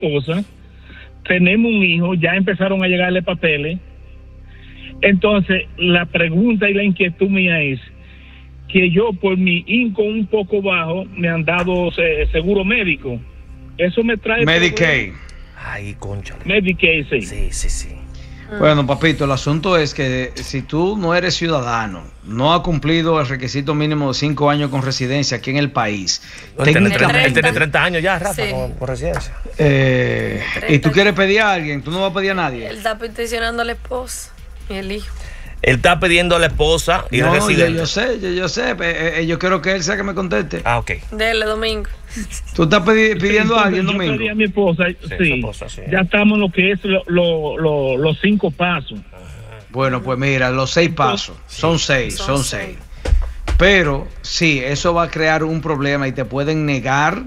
esposa, tenemos un hijo, ya empezaron a llegarle papeles. Entonces, la pregunta y la inquietud mía es que yo, por mi income un poco bajo, me han dado seguro médico. Eso me trae... Medicaid. Ay, concha. Medicaid, sí. Sí. Bueno, papito, el asunto es que si tú no eres ciudadano, no has cumplido el requisito mínimo de 5 años con residencia aquí en el país. Él tiene 30 años ya, Rafa, sí, con residencia. Y tú quieres pedir a alguien, tú no vas a pedir a nadie. Él está peticionando a la esposa y el hijo. Él está pidiendo a la esposa y el residente. Yo sé. Yo quiero que él sea que me conteste. Ah, ok. Dele, Domingo. ¿Tú estás pidiendo a alguien, Domingo? Yo pedí a mi esposa, sí. Ya estamos en lo que es los 5 pasos. Bueno, pues mira, los 6 pasos. Son 6. Pero sí, eso va a crear un problema y te pueden negar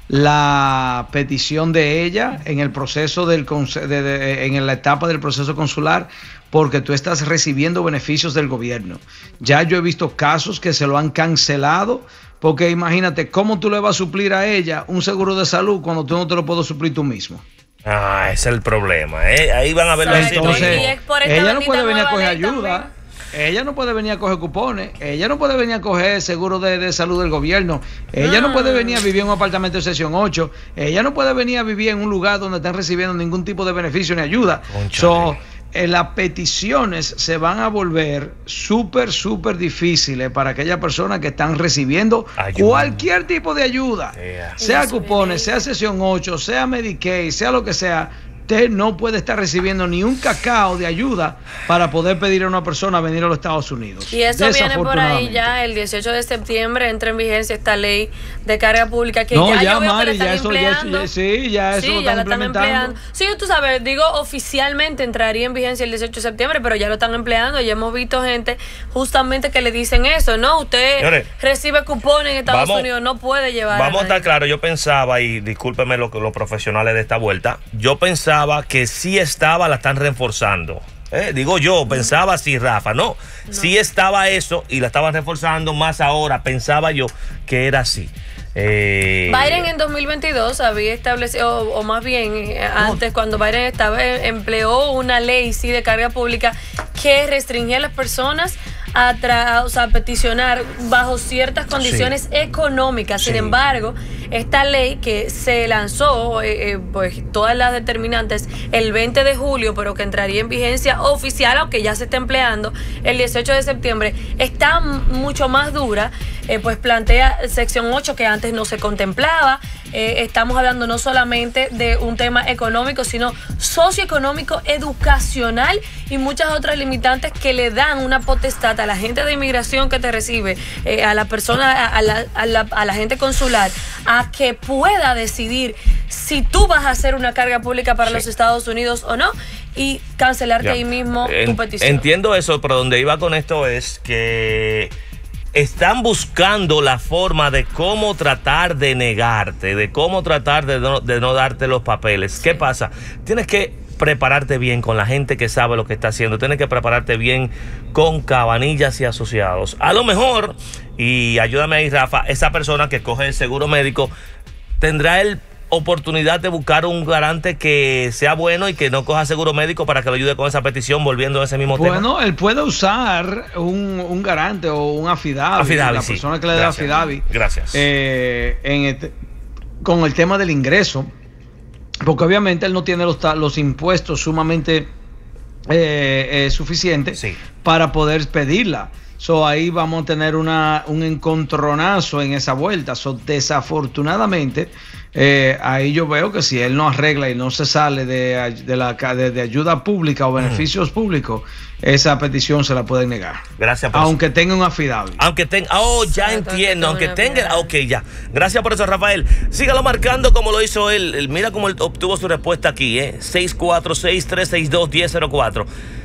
la petición de ella en el proceso en la etapa del proceso consular, porque tú estás recibiendo beneficios del gobierno. Ya yo he visto casos que se lo han cancelado, porque imagínate, ¿cómo tú le vas a suplir a ella un seguro de salud cuando tú no te lo puedes suplir tú mismo? Ah, ese es el problema, Ahí van a ver la situación. Ella no puede venir a coger ayuda. Ella no puede venir a coger cupones. Ella no puede venir a coger seguro de salud del gobierno. Ella no puede venir a vivir en un apartamento de sección 8. Ella no puede venir a vivir en un lugar donde están recibiendo ningún tipo de beneficio ni ayuda. Las peticiones se van a volver súper difíciles para aquellas personas que están recibiendo cualquier tipo de ayuda, sea cupones, sea sección 8, sea Medicaid, sea lo que sea. Usted no puede estar recibiendo ni un cacao de ayuda para poder pedir a una persona venir a los Estados Unidos. Y eso viene por ahí ya, el 18 de septiembre entra en vigencia esta ley de carga pública que ya Mari, ya eso lo están implementando. Sí, tú sabes, digo, oficialmente entraría en vigencia el 18 de septiembre, pero ya lo están empleando. Ya hemos visto gente justamente que le dicen eso, ¿no? Usted, señores, recibe cupones en Estados Unidos, no puede llevar. Vamos a estar claros, yo pensaba, y discúlpeme los profesionales de esta vuelta, yo pensaba que sí la están reforzando. Digo yo, pensaba así, Rafa, no, sí estaba eso y la estaban reforzando más ahora, pensaba yo que era así. Biden en 2022 había establecido, o más bien antes, cuando Biden estaba, empleó una ley de carga pública que restringía a las personas a peticionar bajo ciertas condiciones económicas. Sin embargo, esta ley que se lanzó, pues todas las determinantes el 20 de julio, pero que entraría en vigencia oficial, aunque ya se está empleando el 18 de septiembre, está mucho más dura, pues plantea sección 8 que antes no se contemplaba. Estamos hablando no solamente de un tema económico, sino socioeconómico, educacional y muchas otras limitantes que le dan una potestad a la gente de inmigración que te recibe, a la persona, a la gente consular, a que pueda decidir si tú vas a hacer una carga pública para los Estados Unidos o no, y cancelarte ahí mismo tu petición. Entiendo eso, pero donde iba con esto es que están buscando la forma de cómo tratar de negarte, de cómo tratar de no darte los papeles. ¿Qué pasa? Tienes que prepararte bien con la gente que sabe lo que está haciendo. Tienes que prepararte bien con Cabanillas y Asociados. A lo mejor, y ayúdame ahí, Rafa, esa persona que coge el seguro médico tendrá oportunidad de buscar un garante que sea bueno y que no coja seguro médico para que lo ayude con esa petición, volviendo a ese mismo tema. Bueno, él puede usar un garante o un affidavit, la persona que le dé affidavit. Gracias. Con el tema del ingreso, porque obviamente él no tiene los impuestos sumamente suficientes para poder pedirla. Ahí vamos a tener un encontronazo en esa vuelta. Desafortunadamente, ahí yo veo que si él no arregla y no se sale de ayuda pública o beneficios públicos, esa petición se la pueden negar. Gracias por aunque tenga un affidavit. Aunque tenga, ya entiendo, aunque tenga, ya. Gracias por eso, Rafael. Sígalo marcando como lo hizo él. Mira cómo él obtuvo su respuesta aquí, 646-362-1004.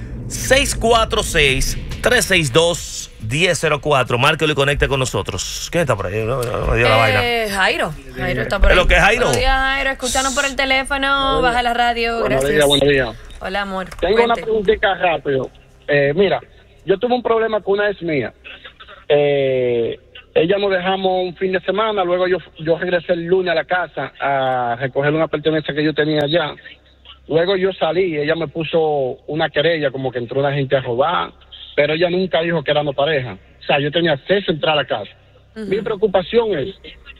646-362-1004. Márquelo y conecte con nosotros. ¿Quién está por ahí? No me dio la vaina. Jairo está por ahí. ¿Lo que es Jairo? Buenos días, Jairo. Escúchanos por el teléfono. Baja la radio. Gracias. Buenos días. Hola, amor. Tengo una preguntita rápido. Mira, yo tuve un problema con una ex mía. Ella nos dejamos un fin de semana, luego yo regresé el lunes a la casa a recoger una pertenencia que yo tenía allá. Luego yo salí, ella me puso una querella, como que entró una gente a robar, pero ella nunca dijo que éramos pareja. O sea, yo tenía acceso a entrar a la casa. Mi preocupación es...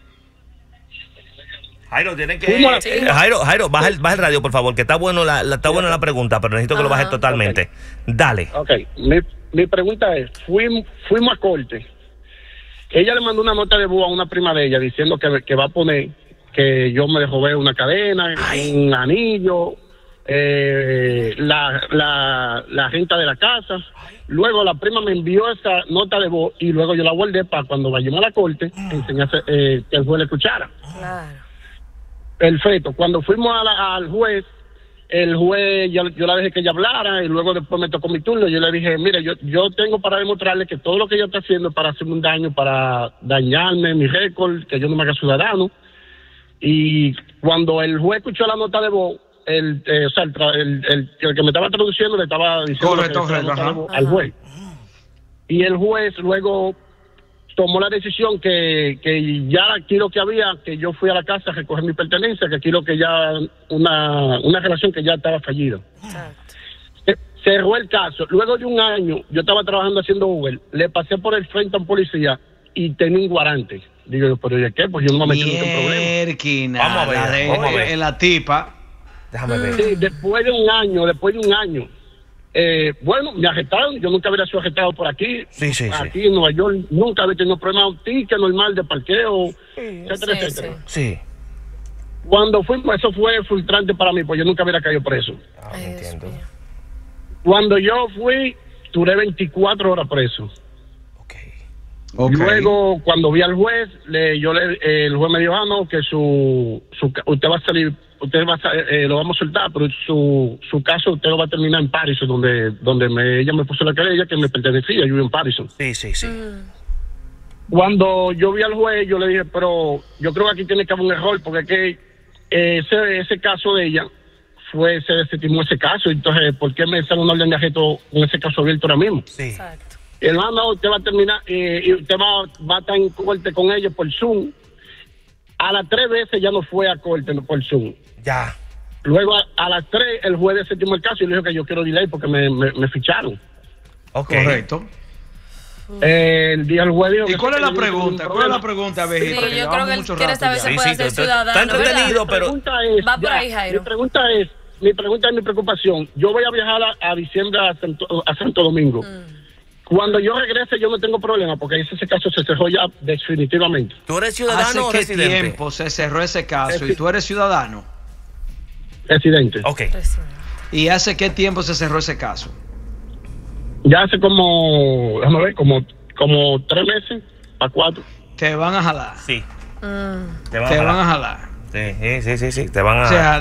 Jairo, tiene que... Jairo, baja el radio, por favor, que está bueno está buena la pregunta, pero necesito que lo bajes totalmente. Okay. Dale. Ok, mi pregunta es, fuimos a corte. Ella le mandó una nota de voz a una prima de ella diciendo que va a poner que yo me robé una cadena, un anillo, la renta de la casa. Luego la prima me envió esa nota de voz y luego yo la guardé para cuando vayamos a la corte enseñarse, que el juez le escuchara. Claro. Perfecto. Cuando fuimos al juez, el juez, yo la dejé que ella hablara y luego después me tocó mi turno. Yo le dije, mire, yo tengo para demostrarle que todo lo que ella está haciendo es para hacerme un daño, para dañarme mi récord, que yo no me haga ciudadano. Y cuando el juez escuchó la nota de voz, el que me estaba traduciendo le estaba diciendo al juez. Y el juez luego tomó la decisión que ya aquí lo que había, que yo fui a la casa a recoger mi pertenencia, que aquí lo que ya una relación que ya estaba fallida. Cerró el caso. Luego de un año, yo estaba trabajando haciendo Uber, le pasé por el frente a un policía y tenía un guarante. Digo, ¿pero de qué? Pues yo no me metí en problema. Vamos a ver. La tipa. Déjame ver. Sí, después de un año. Bueno, me arrestaron, yo nunca había sido arrestado por aquí. Aquí en Nueva York nunca había tenido problema, un ticket normal de parqueo, etcétera. Sí. Cuando fuimos, eso fue frustrante para mí, pues yo nunca hubiera caído preso. Entiendo. Cuando yo fui, duré 24 horas preso. Okay. Luego, cuando vi al juez, el juez me dijo, no, que usted va a salir, lo vamos a soltar, pero su caso usted lo va a terminar en Patterson, donde ella me puso la querella que me pertenecía, yo vivo en Patterson. Sí. Cuando yo vi al juez, yo le dije, pero yo creo que aquí tiene que haber un error, porque es que ese caso de ella se desestimó ese caso, entonces, ¿por qué me sale una orden de arresto con ese caso abierto ahora mismo? Sí. Exacto. Hermano, usted va a terminar y usted va a estar en corte con ellos por Zoom. A las 3 veces ya no fue a corte por Zoom. Ya. Luego a las 3 el juez desestimó el caso y le dijo que yo quiero delay porque me ficharon. Correcto. El día el juez dijo... ¿Y cuál es la pregunta? ¿Cuál es la pregunta, Vejita? Sí, yo creo que él quiere saber si puede ser ciudadano. Está entretenido, pero... Va por ahí, Jairo. Mi pregunta es mi preocupación. Yo voy a viajar a diciembre a Santo Domingo. Cuando yo regrese yo no tengo problema porque ese caso se cerró ya definitivamente. ¿Tú eres ciudadano o residente? ¿Hace qué tiempo se cerró ese caso y tú eres ciudadano? Residente. Ok. ¿Y hace qué tiempo se cerró ese caso? Ya hace como 3 meses a 4. Te van a jalar. Sí. Te van a jalar. Sí, te van a... O sea,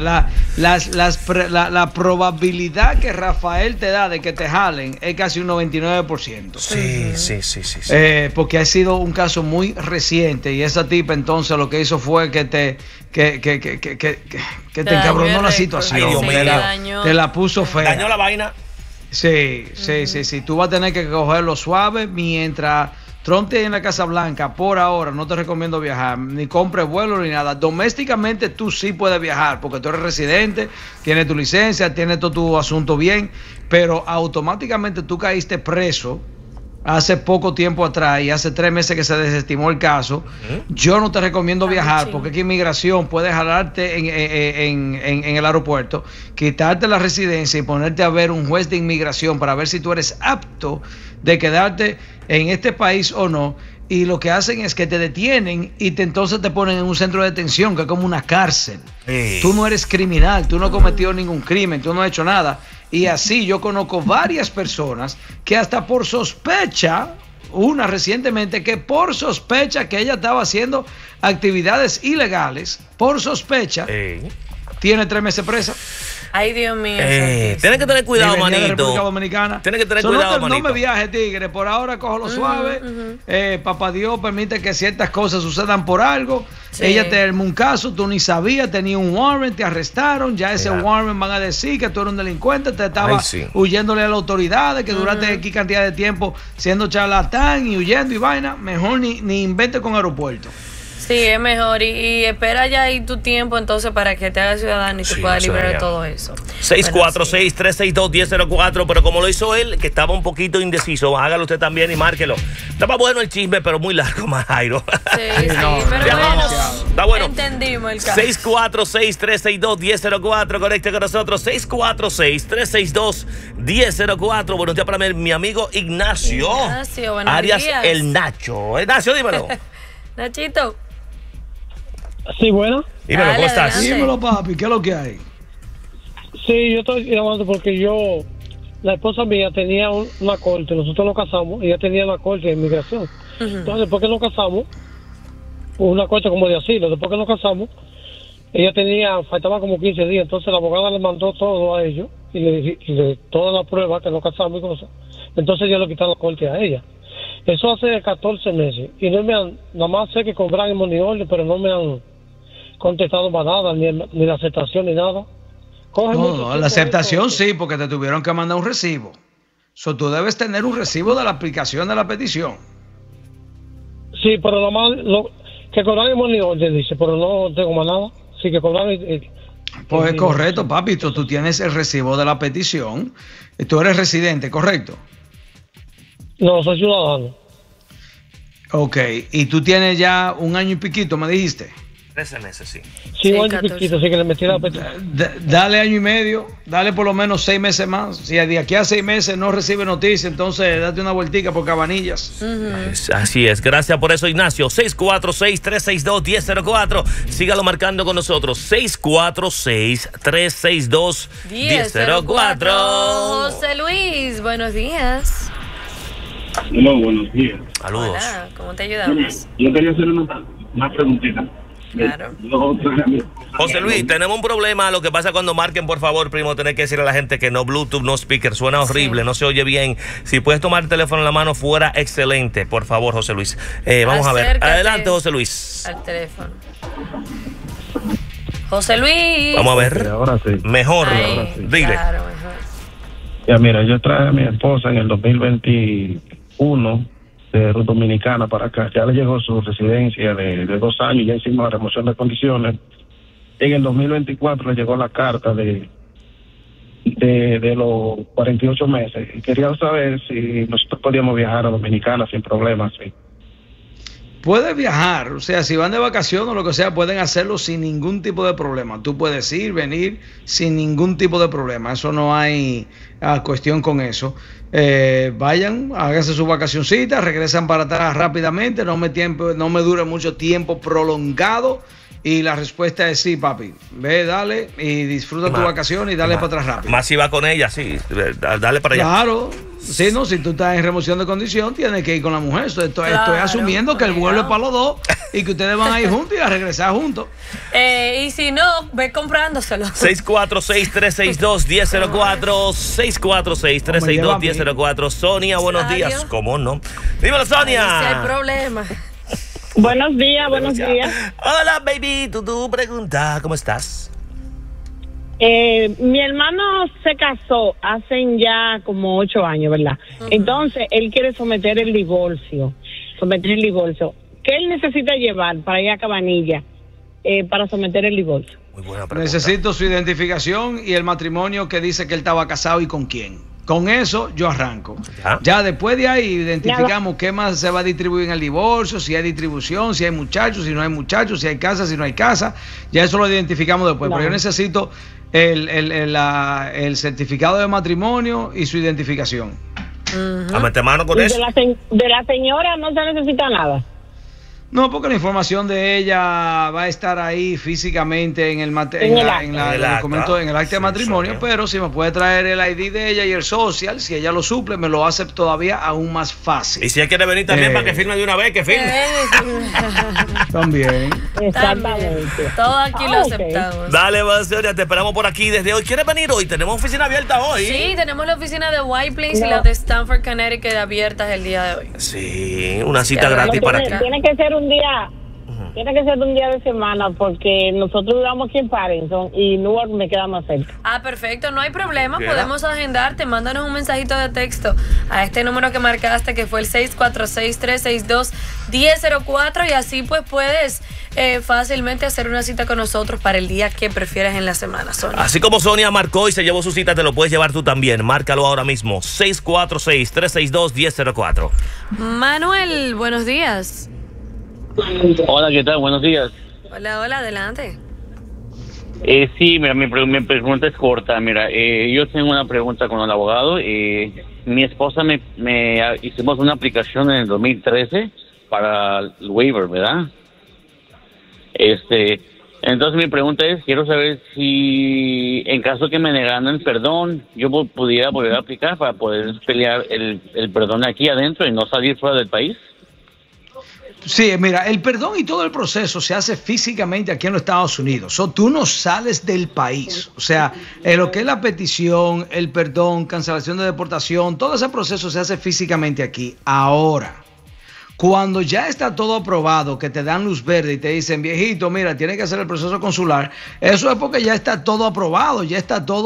la probabilidad que Rafael te da de que te jalen es casi un 99%. Sí. Porque ha sido un caso muy reciente y esa tipa entonces lo que hizo fue que te encabronó la situación. Te la puso fea. Dañó la vaina. Sí. Tú vas a tener que cogerlo suave mientras Trump esté en la Casa Blanca. Por ahora no te recomiendo viajar, ni compres vuelo ni nada. Domésticamente tú sí puedes viajar porque tú eres residente, tienes tu licencia, tienes todo tu asunto bien, pero automáticamente tú caíste preso hace poco tiempo atrás y hace 3 meses que se desestimó el caso. Yo no te recomiendo viajar porque aquí inmigración puede jalarte en el aeropuerto, quitarte la residencia y ponerte a ver un juez de inmigración para ver si tú eres apto de quedarte en este país o no. Y lo que hacen es que te detienen y entonces te ponen en un centro de detención que es como una cárcel. Tú no eres criminal, tú no has cometido ningún crimen, tú no has hecho nada. Y así yo conozco varias personas que hasta por sospecha, una recientemente, que por sospecha que ella estaba haciendo actividades ilegales, por sospecha, tiene 3 meses presa. Ay, Dios mío. Tienes que tener cuidado, Venía de manito. República Dominicana. Tienes que tener cuidado, manito. No me viajes, tigre. Por ahora cógelo suave. Papá Dios permite que ciertas cosas sucedan por algo. Sí. Ella te armó un caso, tú ni sabías, tenía un warrant, te arrestaron. Ya ese warrant van a decir que tú eres un delincuente, te estaba huyéndole a las autoridades, que duraste aquí cantidad de tiempo siendo charlatán y huyendo y vaina. Mejor ni invente con aeropuerto. Sí, es mejor. Y espera ya ahí tu tiempo entonces para que te hagas ciudadano y te puedas liberar de todo eso. 646-362-1004, pero como lo hizo él, que estaba un poquito indeciso, hágalo usted también y márquelo. Estaba bueno el chisme, pero muy largo, más Jairo. Sí, pero bueno, está bueno. Entendimos el caso. 646-362-1004, conecte con nosotros. 646-362-1004. Buenos días para mi amigo Ignacio. Buenos Arias, días. el Nacho. Ignacio, dímelo. Nachito. Sí, bueno. Dímelo, ¿cómo estás? Dímelo, papi, ¿qué es lo que hay? Sí, yo estoy llamando porque la esposa mía tenía una corte, nosotros nos casamos, ella tenía una corte de inmigración. Entonces, después que nos casamos, una corte como de asilo, después que nos casamos, ella faltaba como 15 días, entonces la abogada le mandó todo a ellos, y le todas las pruebas que nos casamos y cosas. Entonces yo le quité la corte a ella. Eso hace 14 meses, y nada más sé que cobran el money order, pero no me han contestado para nada, ni la aceptación ni nada. No, la aceptación sí, porque te tuvieron que mandar un recibo. Tú debes tener un recibo de la aplicación de la petición. Sí, pero nada más que cobran el money order, dice, pero no tengo más nada. Sí, que cobran pues es correcto, papi, tú tienes el recibo de la petición. Tú eres residente, ¿correcto? No, soy ciudadano. Ok, y tú tienes ya 1 año y piquito, me dijiste. 13 meses, sí. Sí, 1 año y piquito, así que le metí la petición. Dale 1 año y medio, dale por lo menos 6 meses más. Si de aquí a 6 meses no recibe noticia, entonces date una vueltica por Cabanillas. Así es, gracias por eso, Ignacio. 646-362-1004. Sígalo marcando con nosotros. 646-362-1004. José Luis, buenos días. Hola, buenos días. Saludos. Hola, ¿cómo te ayudamos? Yo quería hacer una preguntita. Claro. José Luis, tenemos un problema. Lo que pasa cuando marquen, por favor, primo, tener que decirle a la gente que no Bluetooth, no speaker. Suena horrible, no se oye bien. Si puedes tomar el teléfono en la mano, fuera excelente. Por favor, José Luis. Vamos a ver. Adelante, José Luis. Al teléfono. José Luis. Vamos a ver. Ahora sí. Mejor. Ahora sí. Dile. Claro, mejor. Ya, mira, yo traje a mi esposa en el 2021 de Dominicana para acá. Ya le llegó su residencia de 2 años, ya hicimos la remoción de condiciones. En el 2024 le llegó la carta de los 48 meses. Y quería saber si nosotros podíamos viajar a Dominicana sin problemas. ¿Sí? Puedes viajar, o sea, si van de vacaciones o lo que sea, pueden hacerlo sin ningún tipo de problema. Tú puedes ir, venir sin ningún tipo de problema. Eso no hay cuestión con eso. Vayan, háganse su vacacioncita, regresan para atrás rápidamente, no me dure mucho tiempo prolongado. Y la respuesta es sí, papi. Ve, dale y disfruta tu vacación y dale para atrás rápido. Más si va con ella, sí. Dale para allá. Claro. Sí, no, si tú estás en remoción de condición, tienes que ir con la mujer. Estoy asumiendo que el vuelo es para los dos y que ustedes van a ir juntos y a regresar juntos. Y si no, ve comprándoselo. 646-362-1004. 646-362-1004. Sonia, buenos días. ¿Cómo no? Dímelo, Sonia. Si hay problema. Buenos días, buenos días. Hola, baby. Tú pregunta, ¿cómo estás? Mi hermano se casó hace ya como 8 años, ¿verdad? Entonces, él quiere someter el divorcio. ¿Qué él necesita llevar para ir a Cabanilla para someter el divorcio? Muy buena pregunta. Necesito su identificación y el matrimonio que dice que él estaba casado y con quién. Con eso yo arranco. Ya después de ahí identificamos qué más se va a distribuir en el divorcio, si hay distribución, si hay muchachos, si no hay muchachos, si hay casa, si no hay casa. Ya eso lo identificamos después. Pero yo necesito el certificado de matrimonio y su identificación. A meter mano con eso. De la señora no se necesita nada. No, porque la información de ella va a estar ahí físicamente en el acta de matrimonio, pero si me puede traer el ID de ella y el social, si ella lo suple, me lo hace todavía aún más fácil. Y si ella quiere venir también para que firme de una vez, que firme. También. Exactamente. Todo aquí lo aceptamos. Dale, Marcela, te esperamos por aquí desde hoy. ¿Quieres venir hoy? Tenemos oficina abierta hoy. Sí, tenemos la oficina de White Plains y la de Stamford, Connecticut abiertas el día de hoy. Sí, una cita gratis para acá. Tiene que ser un día. Tiene que ser un día de semana porque nosotros vivamos aquí en Paddington y Newark me queda más cerca. Perfecto, no hay problema, podemos agendarte, mándanos un mensajito de texto a este número que marcaste, que fue el 646-362-1004, y así pues puedes fácilmente hacer una cita con nosotros para el día que prefieras en la semana, Sonia. Así como Sonia marcó y se llevó su cita, te lo puedes llevar tú también. Márcalo ahora mismo, 646-362-1004. Manuel, buenos días. Hola, ¿qué tal? Buenos días. Hola, adelante. Sí, mira, mi pregunta es corta. Mira, yo tengo una pregunta con el abogado. Mi esposa hicimos una aplicación en el 2013 para el waiver, ¿verdad? Entonces mi pregunta es, quiero saber si en caso que me negaran el perdón, yo pudiera volver a aplicar para poder pelear el perdón aquí adentro y no salir fuera del país. Sí, mira, el perdón y todo el proceso se hace físicamente aquí en los Estados Unidos. Tú no sales del país. O sea, lo que es la petición, el perdón, cancelación de deportación, todo ese proceso se hace físicamente aquí. Ahora, cuando ya está todo aprobado, que te dan luz verde y te dicen, viejito, mira, tienes que hacer el proceso consular, eso es porque ya está todo aprobado, ya está todo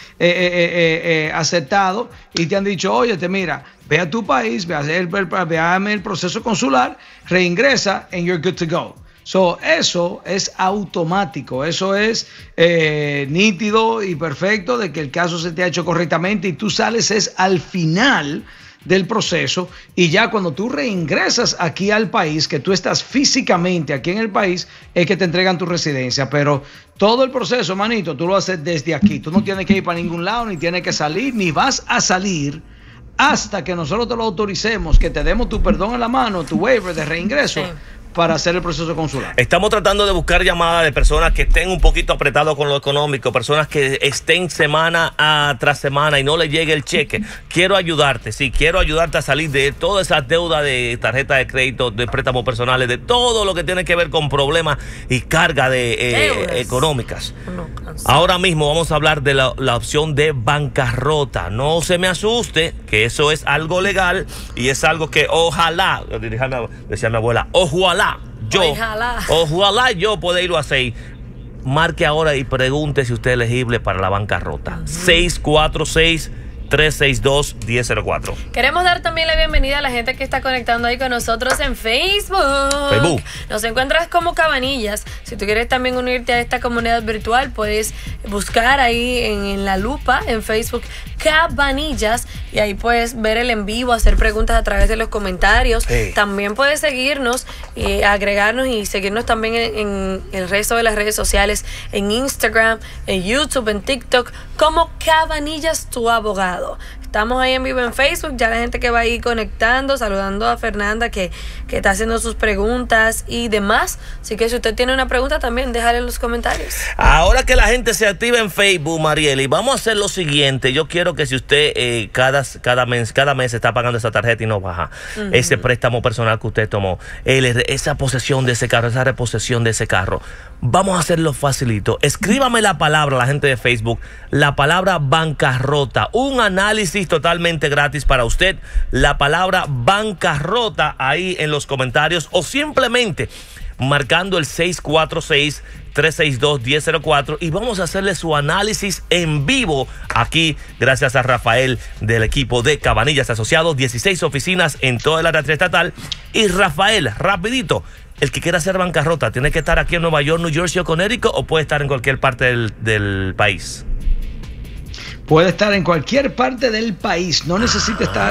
aceptado y te han dicho, óyete, mira, ve a tu país, ve a el proceso consular, reingresa and you're good to go. Eso es automático, eso es nítido y perfecto de que el caso se te ha hecho correctamente y tú sales es al final del proceso, y ya cuando tú reingresas aquí al país, que tú estás físicamente aquí en el país, es que te entregan tu residencia. Pero todo el proceso, manito, tú lo haces desde aquí. Tú no tienes que ir para ningún lado, ni tienes que salir, ni vas a salir hasta que nosotros te lo autoricemos, que te demos tu perdón en la mano, tu waiver de reingreso. Sí. Para hacer el proceso consular. Estamos tratando de buscar llamadas de personas que estén un poquito apretados con lo económico, personas que estén semana tras semana y no le llegue el cheque. Quiero ayudarte, sí, quiero ayudarte a salir de toda esa deuda de tarjeta de crédito, de préstamos personales, de todo lo que tiene que ver con problemas y carga de económicas. Ahora mismo vamos a hablar de la opción de bancarrota. No se me asuste, que eso es algo legal y es algo que ojalá, decía mi abuela, ojalá yo pueda irlo a hacer. Marque ahora y pregunte si usted es elegible para la bancarrota. 646-362-1004. Queremos dar también la bienvenida a la gente que está conectando ahí con nosotros en Facebook. Nos encuentras como Cabanillas. Si tú quieres también unirte a esta comunidad virtual, puedes buscar ahí en la lupa en Facebook Cabanillas y ahí puedes ver el en vivo, hacer preguntas a través de los comentarios. Sí. También puedes seguirnos y agregarnos y seguirnos también en el resto de las redes sociales, en Instagram, en YouTube, en TikTok, como Cabanillas, tu abogado. Estamos ahí en vivo en Facebook, ya la gente que va ahí conectando, saludando a Fernanda que está haciendo sus preguntas y demás. Así que si usted tiene una pregunta también, déjale en los comentarios. Ahora que la gente se activa en Facebook, Marieli, vamos a hacer lo siguiente. Yo quiero que si usted cada mes está pagando esa tarjeta y no baja, ese préstamo personal que usted tomó, esa posesión de ese carro, esa reposesión de ese carro, vamos a hacerlo facilito. Escríbame la palabra, la gente de Facebook, la palabra bancarrota, un análisis totalmente gratis para usted, la palabra bancarrota ahí en los comentarios o simplemente marcando el 646-362-1004 y vamos a hacerle su análisis en vivo aquí gracias a Rafael del equipo de Cabanillas Asociados, 16 oficinas en toda el área triestatal. Y Rafael, rapidito, el que quiera hacer bancarrota, ¿tiene que estar aquí en Nueva York, New Jersey o Connecticut o puede estar en cualquier parte del país? Puede estar en cualquier parte del país, no necesita estar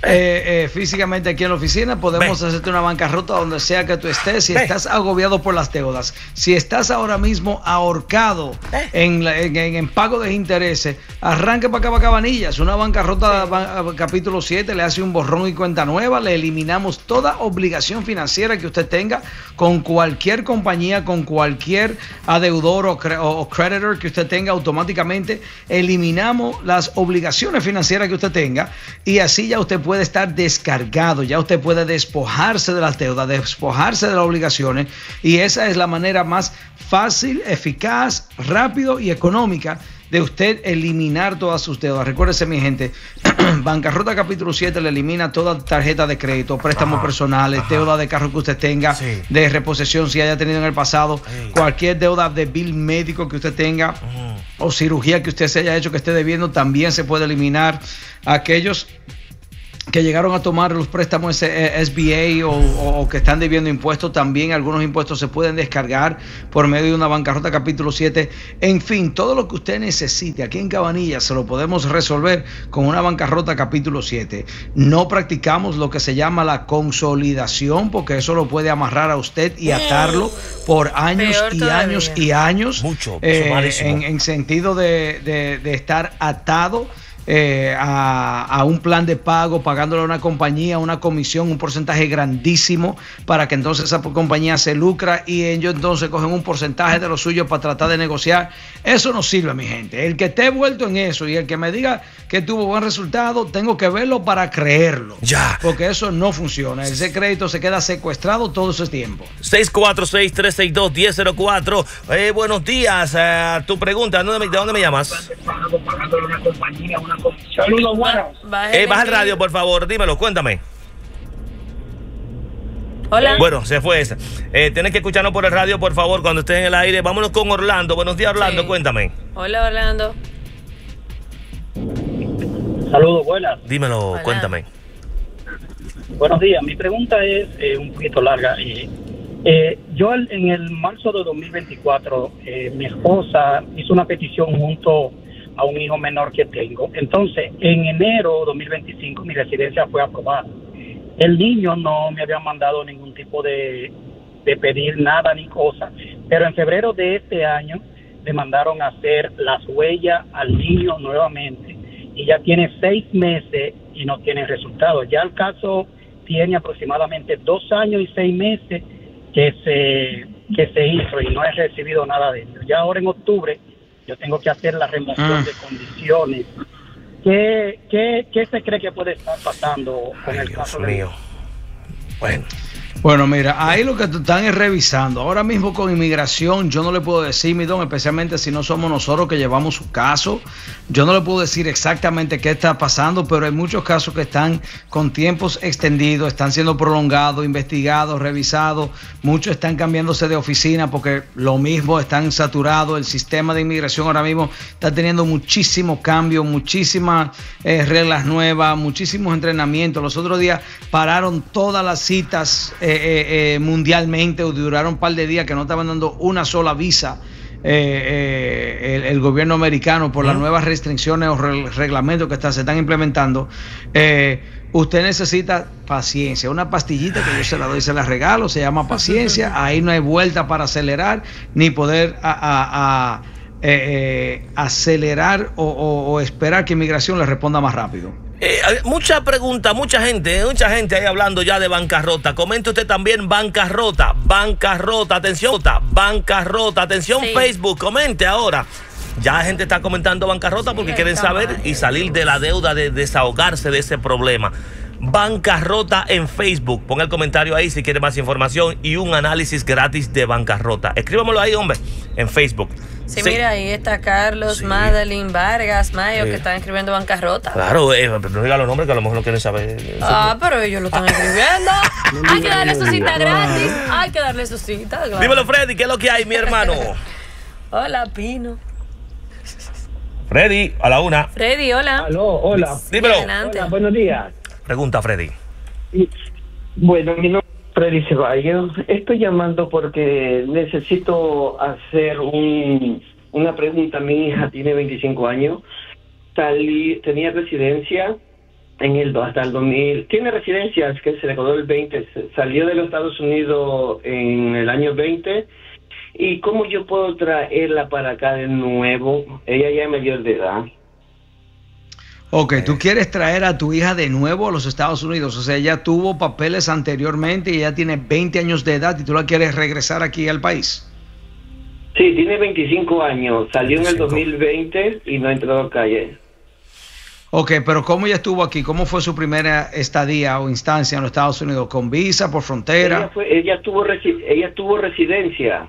físicamente aquí en la oficina, podemos hacerte una bancarrota donde sea que tú estés. Si estás agobiado por las deudas, si estás ahora mismo ahorcado en pago de intereses, arranque para acá, para Cabanillas. Una bancarrota capítulo 7 le hace un borrón y cuenta nueva, le eliminamos toda obligación financiera que usted tenga con cualquier compañía, con cualquier adeudor o creditor que usted tenga. Automáticamente eliminamos las obligaciones financieras que usted tenga y así ya usted puede estar descargado, ya usted puede despojarse de las deudas, despojarse de las obligaciones, y esa es la manera más fácil, eficaz, rápido y económica de usted eliminar todas sus deudas. Recuérdese, mi gente, bancarrota capítulo 7 le elimina toda tarjeta de crédito, préstamos personales, deuda de carro que usted tenga, de reposición si haya tenido en el pasado, cualquier deuda de bill médico que usted tenga o cirugía que usted se haya hecho que esté debiendo, también se puede eliminar. Aquellos que llegaron a tomar los préstamos SBA o que están debiendo impuestos, también algunos impuestos se pueden descargar por medio de una bancarrota capítulo 7. En fin, todo lo que usted necesite aquí en Cabanillas se lo podemos resolver con una bancarrota capítulo 7. No practicamos lo que se llama la consolidación, porque eso lo puede amarrar a usted y atarlo por años y años y años. Mucho, en sentido de estar atado a un plan de pago, pagándole a una compañía una comisión, un porcentaje grandísimo, para que entonces esa compañía se lucra y ellos entonces cogen un porcentaje de lo suyo para tratar de negociar. Eso no sirve, mi gente. El que esté envuelto en eso y el que me diga que tuvo buen resultado, tengo que verlo para creerlo. Ya. Porque eso no funciona. Ese crédito se queda secuestrado todo ese tiempo. 646-362-1004. Buenos días. Tu pregunta, ¿de dónde me llamas? Saludos, buenos. Baja el radio, por favor, dímelo, cuéntame. Hola. Bueno, se fue esa. Tienes que escucharnos por el radio, por favor, cuando estés en el aire. Vámonos con Orlando. Buenos días, Orlando, cuéntame. Hola, Orlando. Saludos, buenas. Dímelo, Hola. cuéntame. Buenos días. Mi pregunta es un poquito larga. Yo en el marzo de 2024, mi esposa hizo una petición junto a un hijo menor que tengo. Entonces, en enero de 2025 mi residencia fue aprobada. El niño no me había mandado ningún tipo de pedir nada ni cosa, pero en febrero de este año le mandaron a hacer las huellas al niño nuevamente y ya tiene 6 meses y no tiene resultados. Ya el caso tiene aproximadamente 2 años y 6 meses que se hizo y no he recibido nada de ello. Ya ahora en octubre yo tengo que hacer la remoción de condiciones. ¿Qué se cree que puede estar pasando con el caso mío? Bueno, mira, ahí lo que te están es revisando. Ahora mismo con inmigración, yo no le puedo decir, mi don, especialmente si no somos nosotros que llevamos su caso, yo no le puedo decir exactamente qué está pasando, pero hay muchos casos que están con tiempos extendidos, están siendo prolongados, investigados, revisados. Muchos están cambiándose de oficina porque lo mismo, están saturados. El sistema de inmigración ahora mismo está teniendo muchísimos cambios, muchísimas reglas nuevas, muchísimos entrenamientos. Los otros días pararon todas las citas mundialmente, o duraron un par de días que no estaban dando una sola visa el gobierno americano por las nuevas restricciones o reglamentos que se están implementando. Usted necesita paciencia, una pastillita que yo se la doy, se la regalo, se llama paciencia. Ahí no hay vuelta para acelerar ni poder acelerar o esperar que inmigración le responda más rápido. Mucha pregunta, mucha gente ahí hablando ya de bancarrota. Comente usted también bancarrota, atención, sí. Facebook, comente ahora. Ya la gente está comentando bancarrota porque quieren saber y salir de la deuda, de desahogarse de ese problema. Bancarrota en Facebook. Ponga el comentario ahí si quiere más información y un análisis gratis de bancarrota. Escríbamelo ahí, hombre, en Facebook. Sí, mira, ahí está Carlos, Madeline, Vargas, Mayo, que están escribiendo bancarrota. Claro, pero no diga los nombres que a lo mejor no quieren saber. Pero ellos lo están escribiendo. Hay que darle su cita gratis. Hay que darle su cita. Claro. Dímelo, Freddy, ¿qué es lo que hay, mi hermano? Hola, Pino. Freddy, a la una. Freddy, hola. Aló, hola. Dímelo. Hola, buenos días. Pregunta, Freddy. Bueno, mi nombre es Freddy Ceballos. Estoy llamando porque necesito hacer una pregunta. Mi hija tiene 25 años. Tenía residencia hasta el 2000. Tiene residencias que se le quedó el 20. Salió de los Estados Unidos en el año 20. ¿Y cómo yo puedo traerla para acá de nuevo? Ella ya es mayor de edad. Ok, tú quieres traer a tu hija de nuevo a los Estados Unidos. O sea, ella tuvo papeles anteriormente y ella tiene 20 años de edad y tú la quieres regresar aquí al país. Sí, tiene 25 años. Salió en el 2020 y no ha entrado a calle. Ok, pero ¿cómo ella estuvo aquí? ¿Cómo fue su primera estadía o instancia en los Estados Unidos? ¿Con visa, por frontera? Ella tuvo residencia.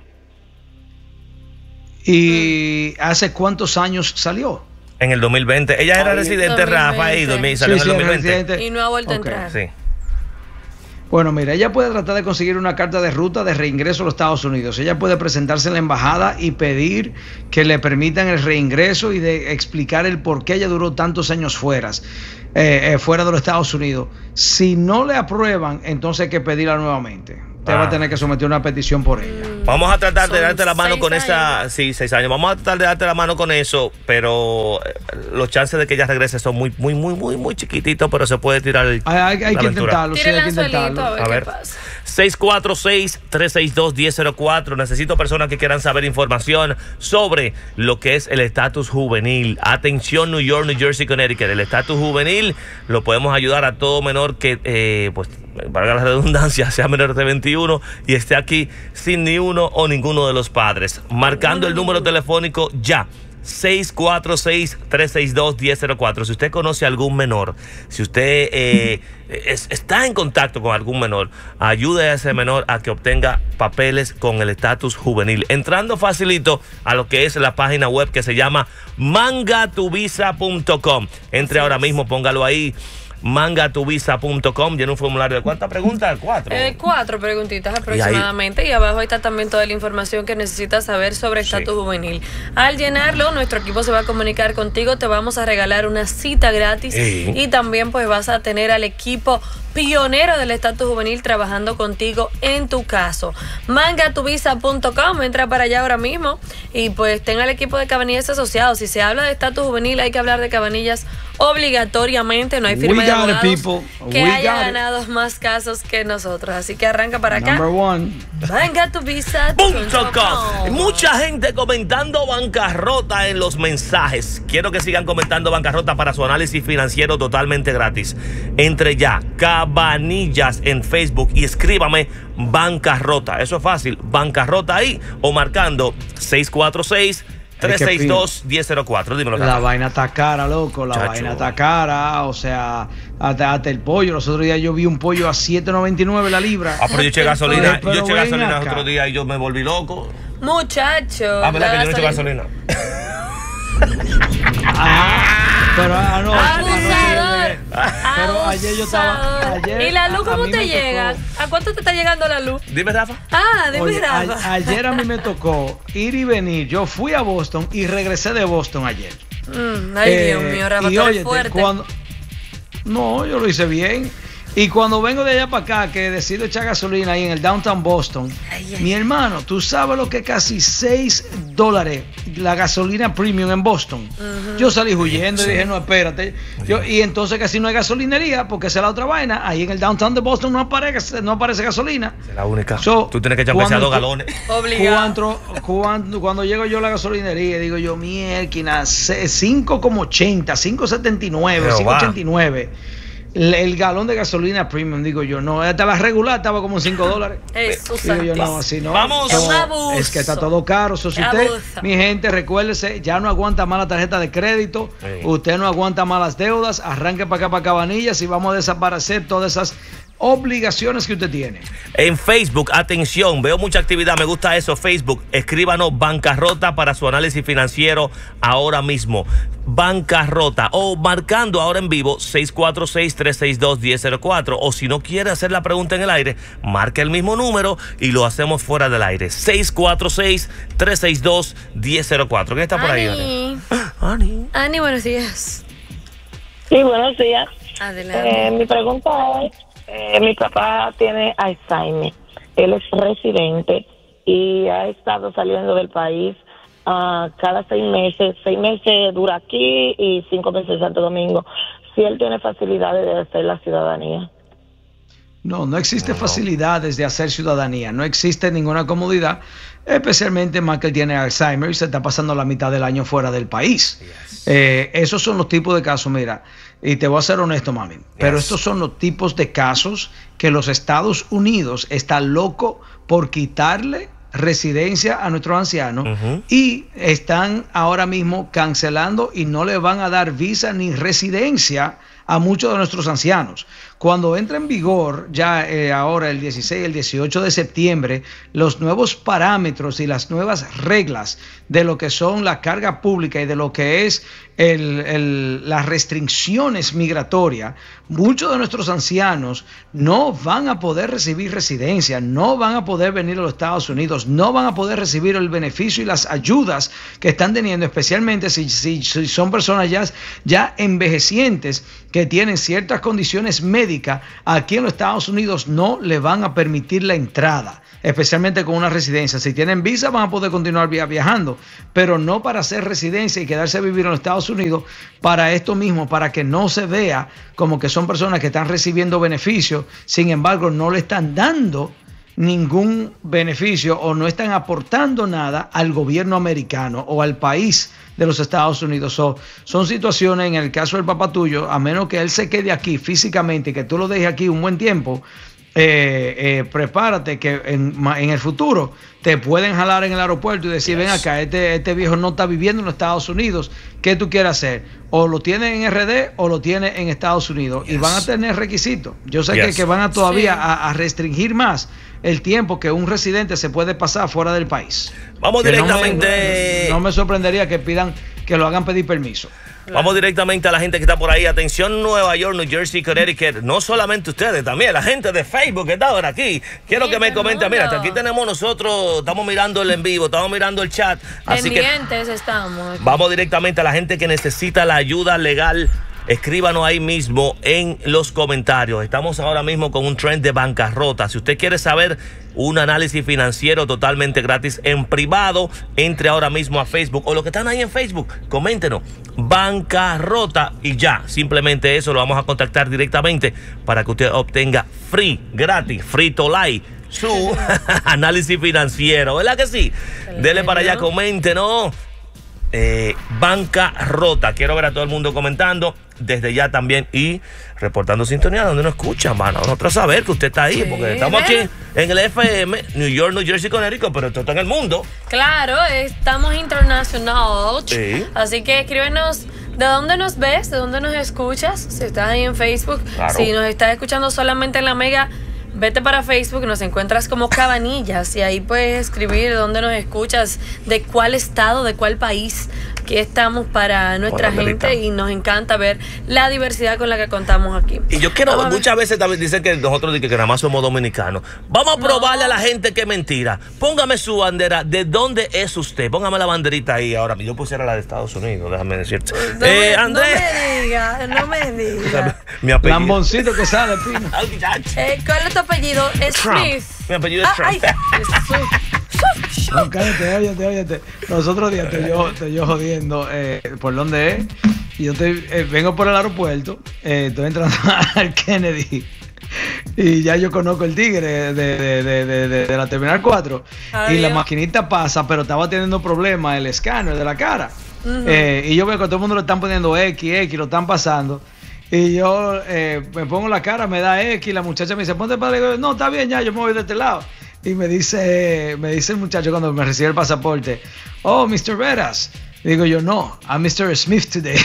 ¿Y hace cuántos años salió? En el 2020. Ella era residente, 2020. Rafa, y salió en el 2020. Y no ha vuelto a entrar. Sí. Bueno, mira, ella puede tratar de conseguir una carta de ruta de reingreso a los Estados Unidos. Ella puede presentarse en la embajada y pedir que le permitan el reingreso y de explicar el por qué ella duró tantos años fuera de los Estados Unidos. Si no le aprueban, entonces hay que pedirla nuevamente. Usted va a tener que someter una petición por ella. Vamos a tratar de darte la mano con esa. Sí, 6 años. Vamos a tratar de darte la mano con eso, pero los chances de que ella regrese son muy chiquititos, pero se puede tirar hay que intentarlo. Sí, hay que intentarlo. A ver. 646-362-1004. Necesito personas que quieran saber información sobre lo que es el estatus juvenil. Atención, New York, New Jersey, Connecticut. El estatus juvenil lo podemos ayudar a todo menor que, pues, valga la redundancia, sea menor de 21 y esté aquí sin ni uno o ninguno de los padres. Marcando el número telefónico ya. 646-362-1004. Si usted conoce a algún menor, si usted está en contacto con algún menor, ayude a ese menor a que obtenga papeles con el estatus juvenil. Entrando facilito a lo que es la página web que se llama mangatuvisa.com. Entre ahora mismo, póngalo ahí. mangatuvisa.com, llena un formulario de ¿cuántas preguntas? 4. 4 preguntitas aproximadamente y abajo está también toda la información que necesitas saber sobre estatus juvenil. Al llenarlo, nuestro equipo se va a comunicar contigo, te vamos a regalar una cita gratis y también pues vas a tener al equipo pionero del estatus juvenil trabajando contigo en tu caso. mangatuvisa.com, entra para allá ahora mismo y pues tenga el equipo de Cabanillas Asociados. Si se habla de estatus juvenil hay que hablar de Cabanillas obligatoriamente, no hay firma de abogados que haya ganado más casos que nosotros, así que arranca para acá. mangatuvisa.com. Mucha gente comentando bancarrota en los mensajes. Quiero que sigan comentando bancarrota para su análisis financiero totalmente gratis. Entre ya Cabanillas en Facebook y escríbame bancarrota. Eso es fácil, bancarrota ahí o marcando 646-362-1004. Dímelo. La vaina está cara, loco. La vaina está cara. O sea, hasta el pollo. Los otros días yo vi un pollo a $7.99 la libra. Pero yo eché gasolina. Yo eché gasolina el otro día y yo me volví loco. Muchacho. ¿Verdad que yo no eché gasolina? Pero ayer yo estaba. ¿Y la luz cómo te llega? ¿A cuánto te está llegando la luz? Dime, Rafa. Dime, Rafa. Ayer a mí me tocó ir y venir. Yo fui a Boston y regresé de Boston ayer. Dios mío, Rafa, tú eres fuerte. No, yo lo hice bien. Y cuando vengo de allá para acá, que decido echar gasolina ahí en el downtown Boston, mi hermano, tú sabes lo que es casi $6 la gasolina premium en Boston. Yo salí huyendo y dije, no, espérate. Y entonces casi no hay gasolinería, porque esa es la otra vaina. Ahí en el downtown de Boston no aparece gasolina. Es la única. Tú tienes que echar 2 galones. Obligado. Cuando llego yo a la gasolinería, digo yo, mierda, 5,80, 5,79, 5,89. El galón de gasolina premium, digo yo, no, hasta la regular estaba como $5. Digo yo, no, así no. Vamos. Es que está todo caro. Si usted, mi gente, recuérdese, ya no aguanta más la tarjeta de crédito, usted no aguanta más las deudas, arranque para acá para Cabanillas y vamos a desaparecer todas esas obligaciones que usted tiene. En Facebook, atención, veo mucha actividad, me gusta eso. Facebook, escríbanos bancarrota para su análisis financiero ahora mismo. Bancarrota o marcando ahora en vivo 646-362-1004 o si no quiere hacer la pregunta en el aire, marque el mismo número y lo hacemos fuera del aire. 646-362-1004. ¿Quién está por ahí, Ani? Ani, buenos días. Sí, buenos días. Adelante. Mi pregunta es, mi papá tiene Alzheimer, él es residente y ha estado saliendo del país cada 6 meses. 6 meses dura aquí y 5 meses en Santo Domingo. si él tiene facilidades de hacer la ciudadanía. No, no existe facilidades de hacer ciudadanía, no existe ninguna comodidad, especialmente más que él tiene Alzheimer y se está pasando la mitad del año fuera del país. Esos son los tipos de casos, mira, y te voy a ser honesto, mami, pero estos son los tipos de casos que los Estados Unidos está loco por quitarle residencia a nuestros ancianos y están ahora mismo cancelando y no le van a dar visa ni residencia a muchos de nuestros ancianos. Cuando entra en vigor ya ahora el 16, el 18 de septiembre, los nuevos parámetros y las nuevas reglas de lo que son la carga pública y de lo que es las restricciones migratorias, muchos de nuestros ancianos no van a poder recibir residencia, no van a poder venir a los Estados Unidos, no van a poder recibir el beneficio y las ayudas que están teniendo, especialmente si son personas ya envejecientes que tienen ciertas condiciones médicas. Aquí en los Estados Unidos no le van a permitir la entrada, especialmente con una residencia. Si tienen visa van a poder continuar viajando, pero no para hacer residencia y quedarse a vivir en los Estados Unidos para esto mismo, para que no se vea como que son personas que están recibiendo beneficios, sin embargo no le están dando ningún beneficio o no están aportando nada al gobierno americano o al país de los Estados Unidos. Son situaciones, en el caso del papá tuyo, a menos que él se quede aquí físicamente y que tú lo dejes aquí un buen tiempo, prepárate que en el futuro te pueden jalar en el aeropuerto y decir, ven acá, este viejo no está viviendo en los Estados Unidos, ¿qué tú quieres hacer? O lo tienes en RD o lo tienes en Estados Unidos, y van a tener requisitos. Yo sé que van a todavía a restringir más el tiempo que un residente se puede pasar fuera del país. Vamos que directamente. No me sorprendería que pidan que lo hagan pedir permiso. Vamos directamente a la gente que está por ahí. Atención, Nueva York, New Jersey, Connecticut. No solamente ustedes, también la gente de Facebook que está ahora aquí. Quiero que me comenten. Mira, aquí tenemos nosotros, estamos mirando el en vivo, estamos mirando el chat. Así pendientes estamos. Vamos directamente a la gente que necesita la ayuda legal. Escríbanos ahí mismo en los comentarios. Estamos ahora mismo con un trend de bancarrota. Si usted quiere saber un análisis financiero totalmente gratis en privado, entre ahora mismo a Facebook o los que están ahí en Facebook, coméntenos bancarrota y ya, simplemente eso, lo vamos a contactar directamente para que usted obtenga gratis, free to lie, su análisis financiero, ¿verdad que sí? Dele para allá, coméntenos. Bancarrota. Quiero ver a todo el mundo comentando desde ya también y reportando sintonía donde nos escuchan, mano. Nosotros saber que usted está ahí, porque estamos aquí en el FM, New York, New Jersey, Connecticut, pero esto está en el mundo. Claro, estamos internacional. Sí. Así que escríbenos de dónde nos ves, de dónde nos escuchas. Si estás ahí en Facebook, si nos estás escuchando solamente en la Mega, vete para Facebook, nos encuentras como Cabanillas y ahí puedes escribir de dónde nos escuchas, de cuál estado, de cuál país. Aquí estamos para nuestra gente y nos encanta ver la diversidad con la que contamos aquí. Y yo quiero, muchas veces también dicen que nosotros que nada más somos dominicanos. Vamos a probarle a la gente que es mentira. Póngame su bandera, ¿de dónde es usted? Póngame la banderita ahí ahora. Yo pusiera la de Estados Unidos, déjame decirte. Andrés. No me digas. Mi apellido. Lamboncito que sale, Pino. ¿Cuál es tu apellido? Es Smith. Mi apellido es Trump. No, cállate, óyete. Los otros días estoy yo jodiendo por dónde es. Y yo vengo por el aeropuerto, estoy entrando al Kennedy. Y ya yo conozco el tigre de la Terminal 4. Y la maquinita pasa, pero estaba teniendo problemas el escáner de la cara. Y yo veo que a todo el mundo le están poniendo X, lo están pasando. Y yo me pongo la cara, me da X, la muchacha me dice, ponte para el... No, está bien, ya, yo me voy de este lado. Y me dice el muchacho cuando me recibe el pasaporte, oh, Mr. Veras. Y digo yo, no, I'm Mr. Smith today.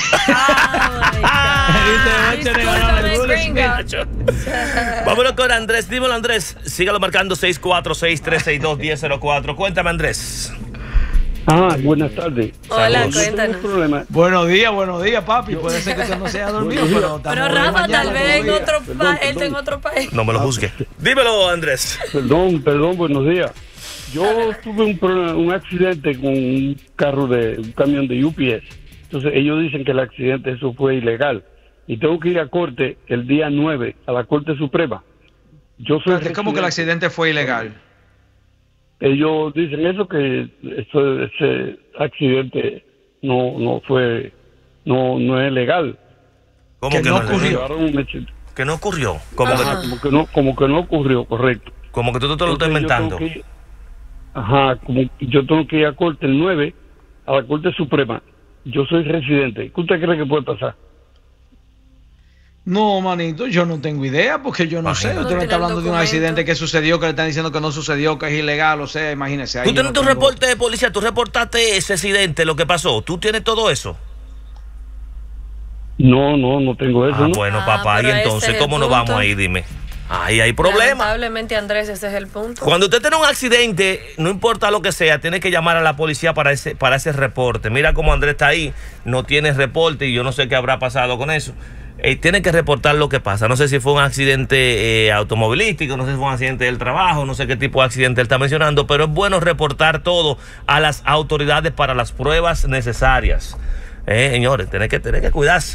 Vámonos con Andrés. Dímelo, Andrés. Sígalo marcando 646-362-1004. Cuéntame, Andrés. Buenas tardes. Hola, cuéntanos. Buenos días, papi. Puede ser que usted no se haya dormido, pero Rafa, tal vez en otro país. Él está en otro país. No me lo juzgue. Dímelo, Andrés. Perdón, buenos días. Yo tuve un accidente con un camión de UPS. Entonces, ellos dicen que el accidente, eso fue ilegal. Y tengo que ir a corte el día 9, a la Corte Suprema. ¿Cómo que el accidente fue ilegal? Ellos dicen eso, que ese accidente no es legal. ¿Cómo que no ocurrió? ¿Que no ocurrió? Como que no ocurrió, correcto. Como que tú te lo estás inventando. Como yo tengo que ir a corte el 9, a la Corte Suprema. Yo soy residente. ¿Qué usted cree que puede pasar? No, manito, yo no tengo idea porque yo no sé. Usted me está hablando de un accidente que sucedió, que le están diciendo que no sucedió, que es ilegal, o sea, imagínese. ¿Tú tienes tu reporte de policía? ¿Tú reportaste ese accidente, lo que pasó? ¿Tú tienes todo eso? No tengo eso. ¿no? Bueno, papá, y entonces, ¿cómo nos vamos ahí? Dime. Ahí hay problema. Lamentablemente, Andrés, ese es el punto. Cuando usted tiene un accidente, no importa lo que sea, tiene que llamar a la policía para ese reporte. Mira cómo Andrés está ahí, no tiene reporte y yo no sé qué habrá pasado con eso. Tiene que reportar lo que pasa. No sé si fue un accidente automovilístico, no sé si fue un accidente del trabajo, no sé qué tipo de accidente él está mencionando, pero es bueno reportar todo a las autoridades para las pruebas necesarias. Señores, tiene que cuidarse.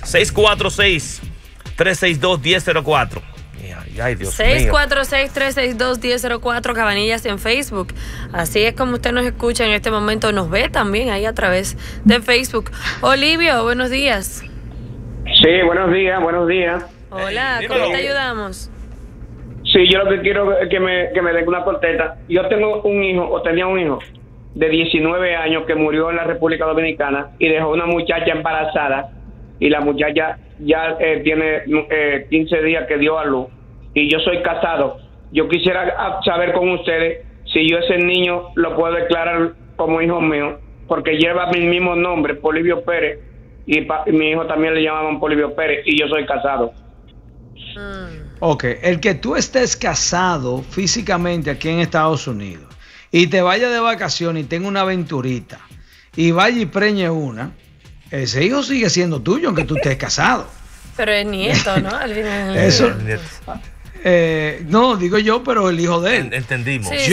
646-362-1004. Ay, Dios 646-362-1004, Cabanillas en Facebook. Así es como usted nos escucha en este momento, nos ve también ahí a través de Facebook. Olivio, buenos días. Sí, buenos días. Hola, ¿cómo te ayudamos? Sí, yo lo que quiero es que me den una contesta. Yo tenía un hijo de 19 años que murió en la República Dominicana y dejó una muchacha embarazada y la muchacha ya tiene 15 días que dio a luz. Y yo soy casado. Yo quisiera saber con ustedes si yo ese niño lo puedo declarar como hijo mío, porque lleva mi mismo nombre, Polibio Pérez, y mi hijo también le llamaban Polibio Pérez, y yo soy casado. Ok, el que tú estés casado físicamente aquí en Estados Unidos y te vayas de vacaciones y tenga una aventurita y vaya y preñe una, ese hijo sigue siendo tuyo aunque tú estés casado. Pero es nieto, ¿no? Al final. Eso. No, digo yo, pero el hijo de él. Entendimos. Sí,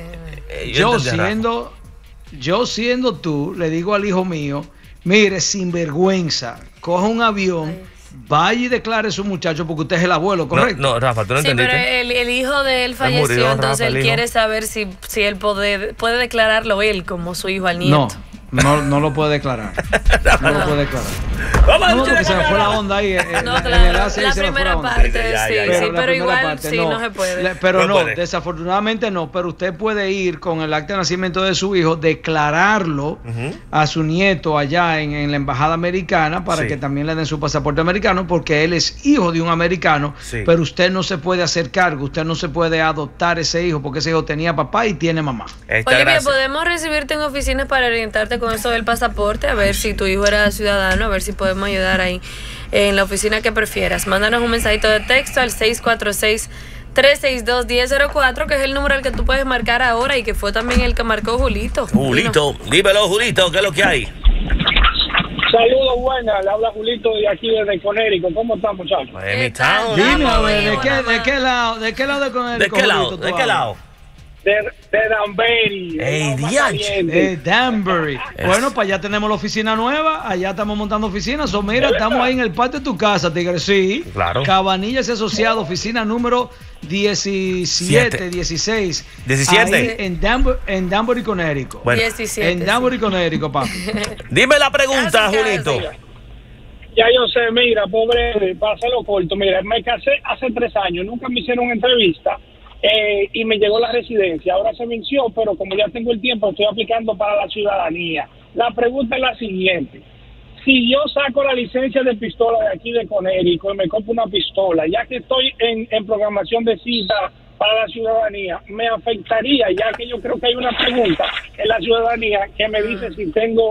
yo siendo tú, le digo al hijo mío, mire, sinvergüenza, coja un avión, vaya y declare a su muchacho porque usted es el abuelo, ¿correcto? No, Rafa, tú no entendiste. Pero el hijo de él falleció, entonces él quiere saber si él puede declararlo él como su hijo al nieto. No lo puede declarar. No lo puede declarar. No, porque se me fue la onda ahí. No, claro, la primera parte, pero igual sí, no se puede. Pero no, desafortunadamente no, pero usted puede ir con el acta de nacimiento de su hijo, declararlo a su nieto allá en la embajada americana para que también le den su pasaporte americano, porque él es hijo de un americano, pero usted no se puede hacer cargo, usted no se puede adoptar ese hijo, porque ese hijo tenía papá y tiene mamá. Olivia, ¿podemos recibirte en oficinas para orientarte con eso del pasaporte? A ver si tu hijo era ciudadano, a ver si podemos ayudar ahí en la oficina que prefieras. Mándanos un mensajito de texto al 646-362-1004, que es el número al que tú puedes marcar ahora y que fue también el que marcó Julito. Dímelo, Julito, ¿qué es lo que hay? Saludos, buenas, le habla Julito de aquí desde Conérico. ¿Cómo están, muchachos? Dime, a ver, ¿de qué lado de Conérico? ¿De qué lado? De Danbury. Danbury. Bueno, pues allá tenemos la oficina nueva, allá estamos montando oficinas. Mira, estamos ahí en el patio de tu casa, Tigre. Sí, claro. Cabanillas Asociado, oficina número 17. Ahí en Danbury, Conérico. Bueno. 17, en Danbury, Conérico, papi. Dime la pregunta, Julito. Ya yo sé, mira, pobre, para hacerlo corto, mira, me casé hace 3 años, nunca me hicieron entrevista. Y me llegó la residencia, ahora se venció, pero como ya tengo el tiempo, estoy aplicando para la ciudadanía. La pregunta es la siguiente: si yo saco la licencia de pistola de aquí de Conérico y me compro una pistola, ya que estoy en programación de cita para la ciudadanía, ¿me afectaría? Ya que yo creo que hay una pregunta en la ciudadanía que me dice si tengo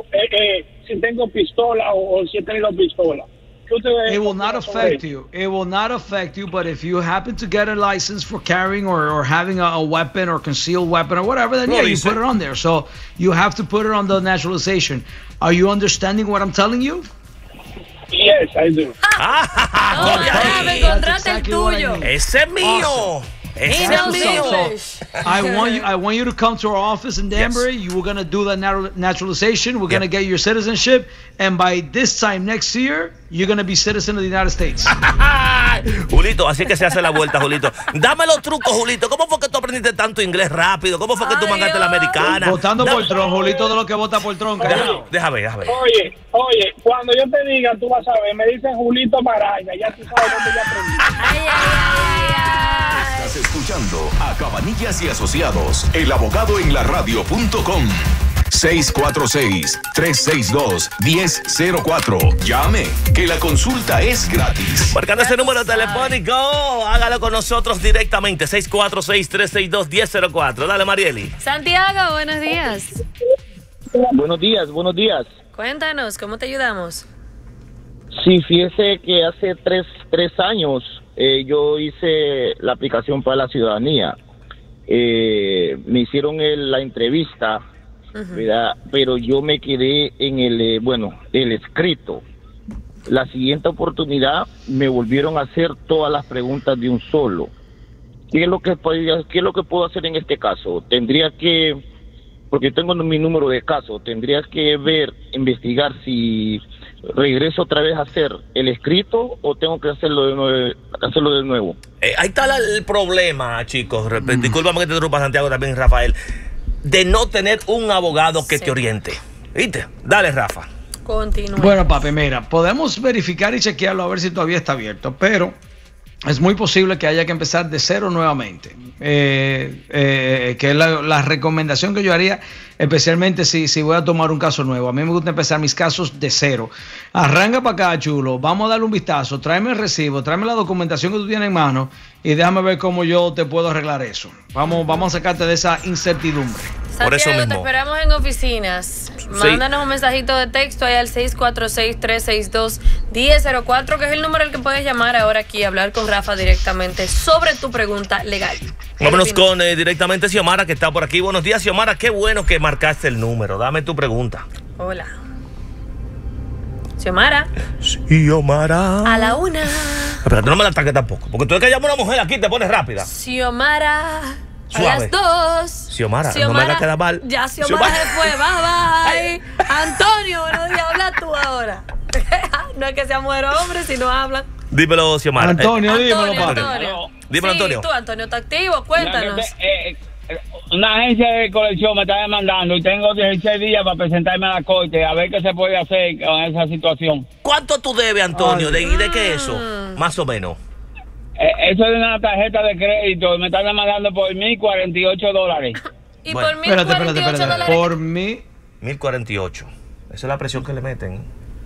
pistola o si he tenido pistola. It will not affect you. It will not affect you, but if you happen to get a license for carrying or having a weapon or concealed weapon or whatever, then you put it on there. So you have to put it on the naturalization. Are you understanding what I'm telling you? Yes, I do. Me encontraste el tuyo. Ese es mío. Ese He es knows mío. English. I want you to come to our office in Danbury. You were going to do the naturalization. We're going to get your citizenship. And by this time next year, you're going to be citizen of the United States. Julito, así que se hace la vuelta, Julito. Dame los trucos, Julito. ¿Cómo fue que tú aprendiste tanto inglés rápido? ¿Cómo fue que tú mangaste la americana? Votando por Tron, Julito, de lo que vota por Tron. Déjame ver. Oye, cuando yo te diga, tú vas a ver, me dicen Julito Maraña, ya tú sabes dónde ya aprendí. Estás escuchando a Cabanillas y Asociados, el abogado en la radio.com. 646-362-1004. Llame, que la consulta es gratis. Marcando ese número telefónico, hágalo con nosotros directamente. 646-362-1004. Dale, Marieli. Santiago, buenos días. Buenos días. Cuéntanos, ¿cómo te ayudamos? Sí, fíjese que hace tres años yo hice la aplicación para la ciudadanía. Me hicieron la entrevista, ¿verdad? Pero yo me quedé en el escrito. La siguiente oportunidad me volvieron a hacer todas las preguntas de un solo. ¿Qué es lo que puedo hacer en este caso? Tendría que, porque tengo mi número de caso, tendría que investigar si regreso otra vez a hacer el escrito o tengo que hacerlo de nuevo. Ahí está el problema, chicos. Discúlpame que te interrumpa, Santiago, también Rafael, de no tener un abogado que te oriente. ¿Viste? Dale, Rafa. Continúa. Bueno, papi, mira, podemos verificar y chequearlo a ver si todavía está abierto, pero es muy posible que haya que empezar de cero nuevamente. Que es la recomendación que yo haría, especialmente si voy a tomar un caso nuevo. A mí me gusta empezar mis casos de cero. Arranca para acá, chulo. Vamos a darle un vistazo. Tráeme el recibo, tráeme la documentación que tú tienes en mano y déjame ver cómo yo te puedo arreglar eso. Vamos a sacarte de esa incertidumbre. Santiago, te esperamos en oficinas. Mándanos un mensajito de texto ahí al 646-362-1004, que es el número al que puedes llamar ahora aquí y hablar con Rafa directamente sobre tu pregunta legal. Vámonos con directamente Xiomara, que está por aquí. Buenos días, Xiomara. Qué bueno que marcaste el número. Dame tu pregunta. Hola. Xiomara. Xiomara. A la una. Pero tú no me la ataques tampoco, porque tú es que llamas a una mujer aquí y te pones rápida. Xiomara. Suave. A las dos. Xiomara, no me hagas quedar mal. Ya Xiomara se fue, bye. Antonio, buenos días, habla tú ahora. No es que sea mujer o hombre, si no hablan. Dímelo, Xiomara. Antonio, dímelo, Antonio. Dímelo, Sí, Antonio. tú, Antonio, está activo, cuéntanos. Una agencia de colección me está demandando y tengo 16 días para presentarme a la corte a ver qué se puede hacer con esa situación. ¿Cuánto tú debes, Antonio? ¿De qué es eso? Más o menos. Eso es una tarjeta de crédito. Me están demandando por $1,048. Y Bueno. por $1,048. Por mí. 1,048. Esa es la presión que le meten.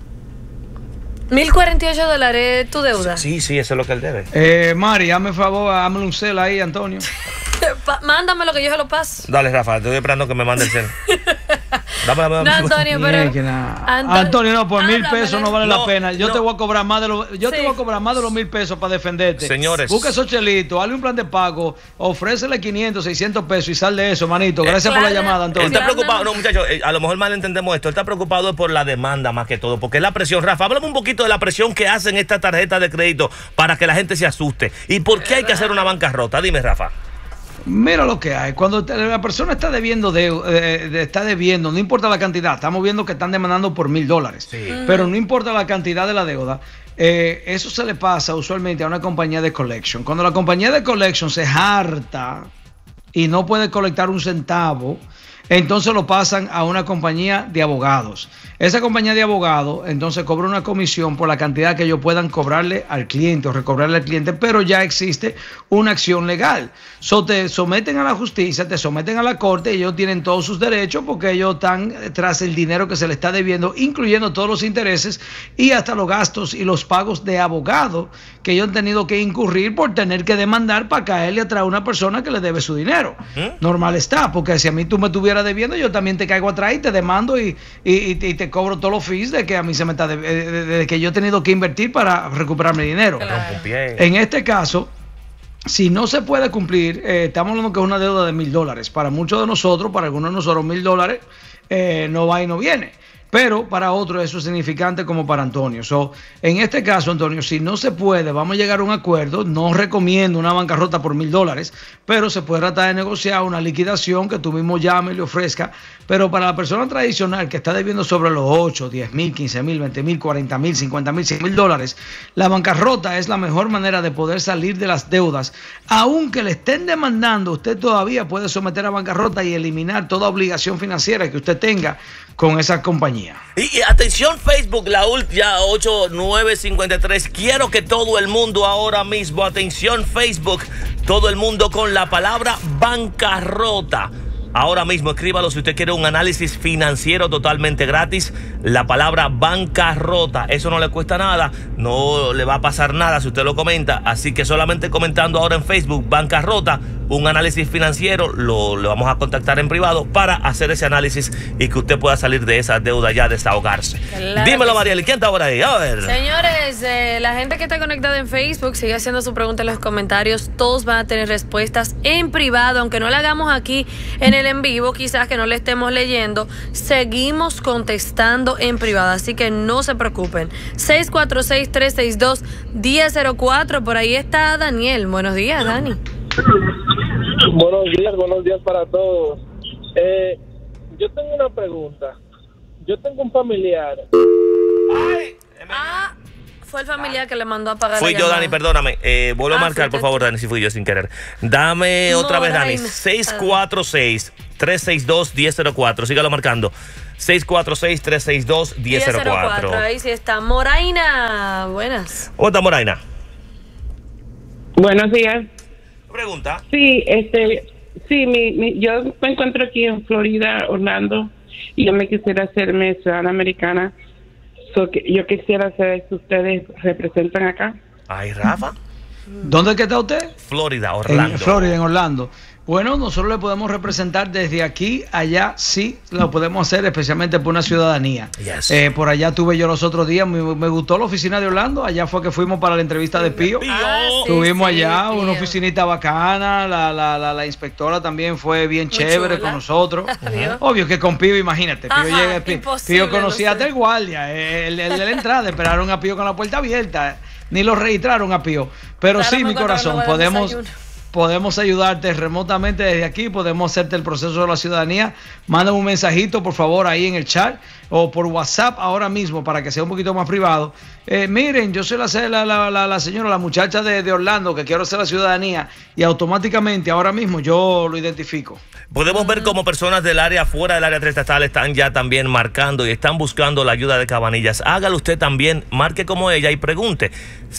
$1,048 tu deuda. Sí, eso es lo que él debe. Mari, hazme favor, hazme un cel ahí, Antonio. Mándamelo que yo se lo paso. Dale, Rafa, estoy esperando que me mande el cel. Dame. No, Antonio, pero Antonio, no, por $1,000 no vale la pena. Yo no. te voy a cobrar más de los $1,000 para defenderte. Señores. Busca esos chelitos, hazle un plan de pago, ofrécele 500, 600 pesos y sal de eso, manito. Gracias por la llamada, Antonio. Él está preocupado, no, muchachos, a lo mejor mal entendemos esto. Él está preocupado por la demanda más que todo, porque es la presión. Rafa, háblame un poquito de la presión que hacen estas tarjetas de crédito para que la gente se asuste. ¿Y por qué hay que hacer una bancarrota? Dime, Rafa. Mira lo que hay. Cuando la persona está debiendo, no importa la cantidad, estamos viendo que están demandando por $1,000, pero no importa la cantidad de la deuda. Eso se le pasa usualmente a una compañía de collection. Cuando la compañía de collection se harta y no puede colectar un centavo, entonces lo pasan a una compañía de abogados. Esa compañía de abogados entonces cobra una comisión por la cantidad que ellos puedan cobrarle al cliente o recobrarle al cliente, pero ya existe una acción legal. Te someten a la justicia, te someten a la corte y ellos tienen todos sus derechos porque ellos están tras el dinero que se le está debiendo, incluyendo todos los intereses y hasta los gastos y los pagos de abogado que ellos han tenido que incurrir por tener que demandar para caerle atrás a una persona que le debe su dinero. Normal está, porque si a mí tú me estuvieras debiendo, yo también te caigo atrás y te demando y te cobro todos los fees de que a mí se me está de que yo he tenido que invertir para recuperar mi dinero. Claro. En este caso, si no se puede cumplir, estamos hablando que es una deuda de $1,000. Para muchos de nosotros, para algunos de nosotros, $1,000 no va y no viene. pero para otros eso es significante como para Antonio. En este caso, Antonio, si no se puede, vamos a llegar a un acuerdo. No recomiendo una bancarrota por $1,000, pero se puede tratar de negociar una liquidación que tú mismo llame y le ofrezca. Pero para la persona tradicional que está debiendo sobre los 8, 10 mil, 15 mil, 20 mil, 40 mil, 50 mil, 100 mil dólares, la bancarrota es la mejor manera de poder salir de las deudas. Aunque le estén demandando, usted todavía puede someter a bancarrota y eliminar toda obligación financiera que usted tenga con esa compañía. Y atención Facebook, la ya 8953. Quiero que todo el mundo ahora mismo, atención Facebook, todo el mundo con la palabra bancarrota. Ahora mismo escríbalo si usted quiere un análisis financiero totalmente gratis. La palabra bancarrota, eso no le cuesta nada, no le va a pasar nada si usted lo comenta. Así que solamente comentando ahora en Facebook, bancarrota, un análisis financiero, lo vamos a contactar en privado para hacer ese análisis y que usted pueda salir de esa deuda ya, desahogarse. Claro. Dímelo, Mariel, ¿quién está por ahí? A ver. Señores, la gente que está conectada en Facebook, sigue haciendo su pregunta en los comentarios. Todos van a tener respuestas en privado, aunque no la hagamos aquí en el en vivo, quizás que no le estemos leyendo, seguimos contestando en privado, así que no se preocupen. 646-362-1004, por ahí está Daniel. Buenos días, Dani. Buenos días para todos. Yo tengo una pregunta. Yo tengo un familiar. Fue el familiar que le mandó a pagar. Fui yo, Dani, perdóname. Vuelvo a marcar, por favor, Dani, si fui yo sin querer. Dame otra vez, Dani. 646-362-1004. Sígalo marcando. 646-362-1004. Ahí sí está. Moraina, buenas. ¿Cómo está, Moraina? Buenos días. Pregunta. Sí, yo me encuentro aquí en Florida, Orlando, y yo me quisiera hacerme ciudadana americana. Yo quisiera saber si ustedes representan acá. Ay, Rafa. ¿Dónde es que está usted? Florida, Orlando. En Florida, en Orlando. Bueno, nosotros le podemos representar desde aquí, allá, sí, lo podemos hacer, especialmente por una ciudadanía. Yes. Por allá tuve yo los otros días, me gustó la oficina de Orlando, allá fue que fuimos para la entrevista de Pío. Tuvimos allá una oficinita bacana, la inspectora también fue bien chévere con nosotros. Obvio que con Pío, imagínate, Pío conocía hasta el guardia, el de la entrada, esperaron a Pío con la puerta abierta, ni lo registraron a Pío. Pero claro, sí, mi corazón, podemos ayudarte remotamente desde aquí, podemos hacerte el proceso de la ciudadanía. Mándame un mensajito, por favor, ahí en el chat o por WhatsApp ahora mismo para que sea un poquito más privado. Miren, yo soy la señora, la muchacha de Orlando que quiero hacer la ciudadanía y automáticamente ahora mismo yo lo identifico. Podemos ver cómo personas del área, fuera del área triestatal, están ya también marcando y están buscando la ayuda de Cabanillas. Hágalo usted también, marque como ella y pregunte.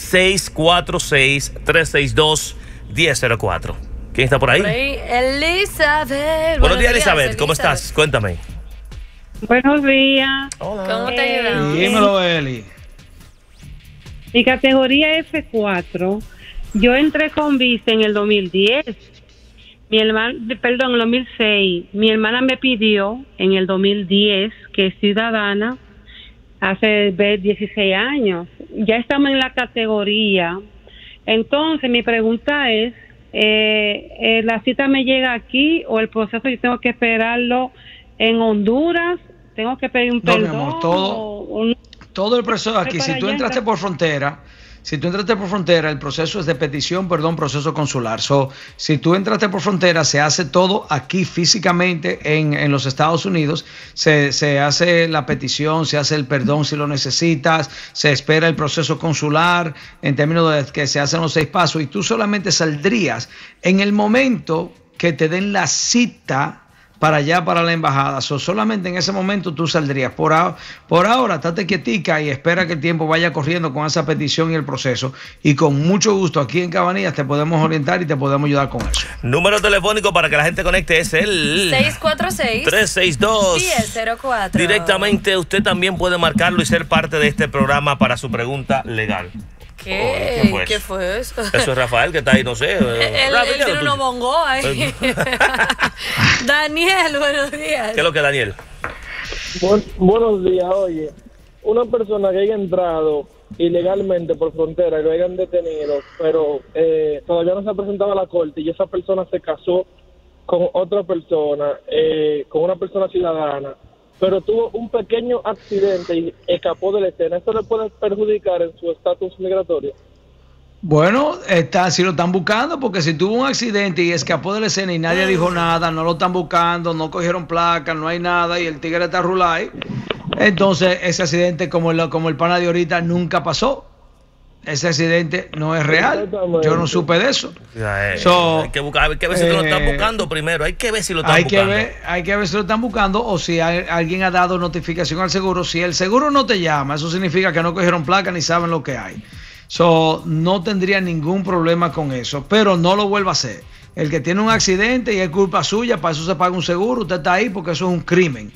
646-362-1004. ¿Quién está por ahí? Elizabeth. Buenos días, Elizabeth. ¿Cómo estás? Cuéntame. Buenos días. Hola. ¿Cómo te ayudamos? Dímelo, Eli. Mi categoría F4. Yo entré con visa en el 2010. En el 2006. Mi hermana me pidió en el 2010 que es ciudadana hace 16 años. Ya estamos en la categoría. Entonces, mi pregunta es, ¿la cita me llega aquí o el proceso yo tengo que esperarlo en Honduras? ¿Tengo que pedir un perdón? No, mi amor, todo el proceso aquí, si tú entraste por frontera, el proceso es de petición, proceso consular. Si tú entraste por frontera, se hace todo aquí físicamente en los Estados Unidos. Se hace la petición, se hace el perdón si lo necesitas, se espera el proceso consular en términos de que se hacen los 6 pasos y tú solamente saldrías en el momento que te den la cita para allá, para la embajada. Solamente en ese momento tú saldrías. Por ahora, estate quietica y espera que el tiempo vaya corriendo con esa petición y el proceso. Y con mucho gusto aquí en Cabanillas te podemos orientar y te podemos ayudar con eso. Número telefónico para que la gente conecte es el 646-362-1004. Directamente usted también puede marcarlo y ser parte de este programa para su pregunta legal. ¿Qué fue eso? Eso es Rafael que está ahí, no sé. Él tiene unos bongos ahí. Daniel, buenos días. ¿Qué es lo que Daniel? Buenos días, oye. Una persona que haya entrado ilegalmente por frontera y lo hayan detenido, pero todavía no se ha presentado a la corte y esa persona se casó con otra persona, con una persona ciudadana. pero tuvo un pequeño accidente y escapó de la escena. ¿Eso le puede perjudicar en su estatus migratorio? Bueno, si lo están buscando, porque si tuvo un accidente y escapó de la escena y nadie dijo nada, no lo están buscando, no cogieron placas, no hay nada y el tigre está rulay, entonces ese accidente como el pana de ahorita nunca pasó. Ese accidente no es real. Yo no supe de eso. Hay que buscar, hay que ver si lo están buscando primero. Hay que ver si lo están buscando. Hay que ver si lo están buscando o si alguien ha dado notificación al seguro. Si el seguro no te llama, eso significa que no cogieron placa ni saben lo que hay. No tendría ningún problema con eso, pero no lo vuelva a hacer. El que tiene un accidente y es culpa suya, para eso se paga un seguro. Usted está ahí porque eso es un crimen.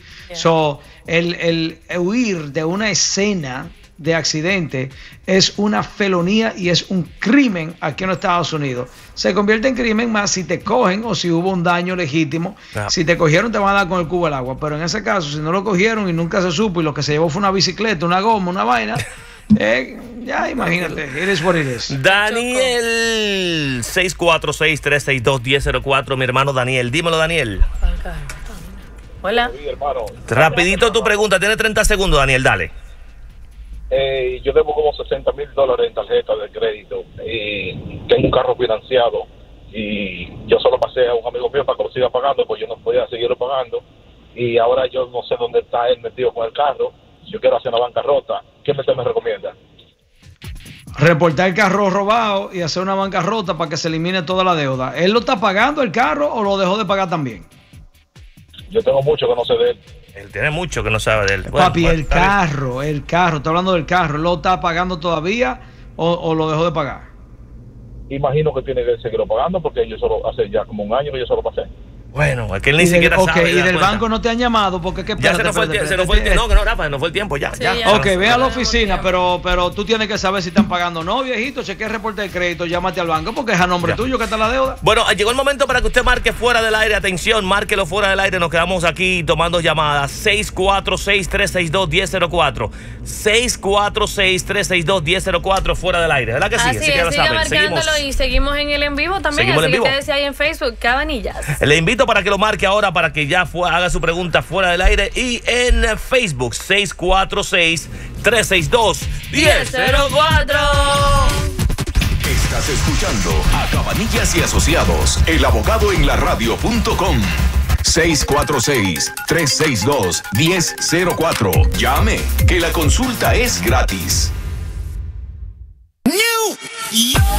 El huir de una escena de accidente es una felonía y es un crimen aquí en los Estados Unidos. Se convierte en crimen más si te cogen o si hubo un daño legítimo. Si te cogieron te van a dar con el cubo del agua, pero en ese caso si no lo cogieron y nunca se supo y lo que se llevó fue una bicicleta, una goma, una vaina, ya imagínate, it is what it is. Daniel 646-362-1004, mi hermano Daniel. Dímelo, Daniel. Hola. Sí, hermano. Rapidito tu pregunta, tiene 30 segundos, Daniel, dale. Yo debo como $60,000 en tarjeta de crédito y tengo un carro financiado y yo solo pasé a un amigo mío para que lo siga pagando, pues yo no podía seguirlo pagando y ahora yo no sé dónde está él metido con el carro. Yo quiero hacer una bancarrota. ¿Qué me recomienda? Reportar el carro robado y hacer una bancarrota para que se elimine toda la deuda. ¿Él lo está pagando el carro o lo dejó de pagar también? Yo tengo mucho que no sé de él. Él tiene mucho que no sabe de él. Papi, el carro, está hablando del carro. ¿Lo está pagando todavía o lo dejó de pagar? Imagino que tiene que seguirlo pagando porque yo solo hace ya como un año que yo solo pasé. Bueno, es que él ni siquiera sabe. ¿Y del banco no te han llamado? Porque ya se nos fue el tiempo. No, Rafa, no fue el tiempo ya. Ok, ve a la oficina, pero tú tienes que saber si están pagando. No, viejito, chequea el reporte de crédito, llámate al banco porque es a nombre tuyo que está la deuda. Bueno, llegó el momento para que usted marque fuera del aire. Atención, márquelo fuera del aire. Nos quedamos aquí tomando llamadas. 646-362-1004. 646-362-1004 fuera del aire. ¿Verdad que sí? Así es, siga marcándolo y seguimos en el en vivo también. Así que quédese ahí en Facebook, Cabanillas. Le invito para que lo marque ahora para que ya haga su pregunta fuera del aire y en Facebook 646-362-1004. Estás escuchando a Cabanillas y Asociados, el abogado en la radio.com. 646-362-1004. Llame, que la consulta es gratis.